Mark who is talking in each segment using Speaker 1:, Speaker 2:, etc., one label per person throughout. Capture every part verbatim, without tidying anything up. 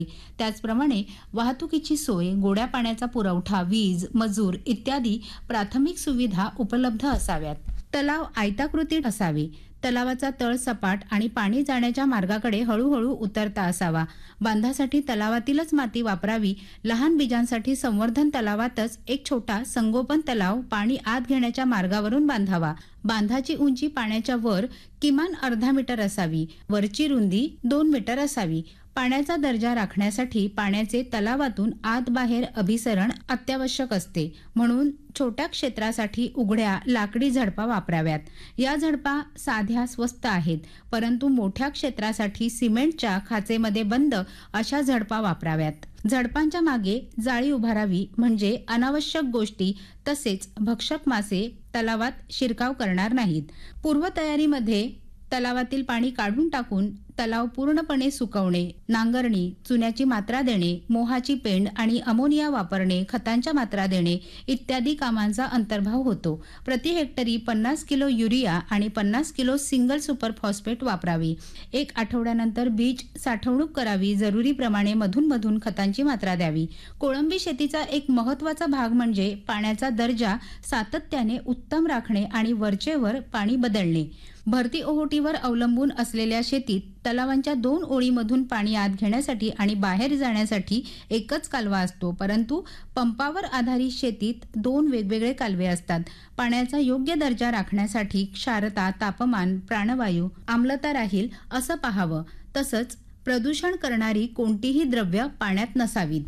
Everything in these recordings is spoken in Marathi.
Speaker 1: त्याचप्रमाणे वाहतुकीची सोय, गोड्या पाण्याचा पुरवठा, वीज, मजूर इत्यादी प्राथमिक सुविधा उपलब्ध असाव्यात. तलाव आयताकृती असावे. तलावाचा तळ सपाट आणि पाणी जाण्याच्या मार्गाकडे हळूहळू उतरता असावा. बांधासाठी तलावातीलच माती वापरावी. लहान बीजांसाठी संवर्धन तलावातच एक छोटा संगोपन तलाव पाणी आत घेण्याच्या मार्गावरून बांधावा. बांधाची उंची पाण्याच्या वर किमान अर्धा मीटर असावी. वरची रुंदी दोन मीटर असावी. पाण्याचा दर्जा राखण्यासाठी पाण्याचे तलावातून आत बाहेर अभिसरण अत्यावश्यक असते. म्हणून छोट्या क्षेत्रासाठी उघड्या लाकडी झडपा वापराव्यात. या झडपा साध्या स्वस्त आहेत, परंतु मोठ्या क्षेत्रासाठी सिमेंटच्या खाचेमध्ये बंद अशा झडपा वापराव्यात. झडपांच्या मागे जाळी उभारावी, म्हणजे अनावश्यक गोष्टी तसेच भक्षक मासे तलावात शिरकाव करणार नाहीत. पूर्वतयारीमध्ये तलावातील पाणी काढून टाकून तलाव पूर्णपणे सुकवणे, नांगरणी, चुन्याची मात्रा देणे, मोहाची पेंड आणि अमोनिया वापरणे, खतांच्या मात्रा देणे इत्यादी कामांचा अंतर्भाव होतो. प्रति हेक्टरी पन्नास किलो युरिया आणि पन्नास किलो सिंगल सुपर फॉस्फेट वापरावी. एक आठवड्यानंतर बीज साठवणूक करावी. जरुरीप्रमाणे मधून मधून खतांची मात्रा द्यावी. कोळंबी शेतीचा एक महत्त्वाचा भाग म्हणजे पाण्याचा दर्जा सातत्याने उत्तम राखणे आणि वरचेवर पाणी बदलणे. भरती ओहोटीवर अवलंबून असलेल्या शेतीत तलावांच्या दोन ओळीमधून पाणी आत घेण्यासाठी आणि बाहेर जाण्यासाठी एकच कालवा असतो, परंतु पंपावर आधारित शेतीत दोन वेगवेगळे कालवे असतात. पाण्याचा योग्य दर्जा राखण्यासाठी क्षारता, तापमान, प्राणवायू, आम्लता राहील असं पाहावं. तसंच प्रदूषण करणारी कोणतीही द्रव्य पाण्यात नसावीत.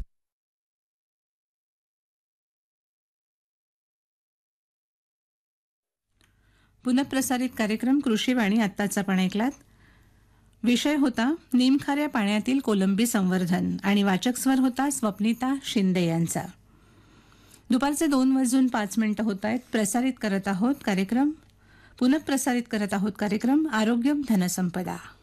Speaker 2: पुनःप्रसारित कार्यक्रम कृषीवाणी आत्ताचा पण ऐकलात. विषय होता निमखाऱ्या पाण्यातील कोलंबी संवर्धन आणि वाचक स्वर होता स्वप्निता शिंदे यांचा. दुपारचे दोन वाजून पाच मिनिटं होत आहेत. प्रसारित करत आहोत कार्यक्रम पुनःप्रसारित करत आहोत कार्यक्रम आरोग्यम धनसंपदा.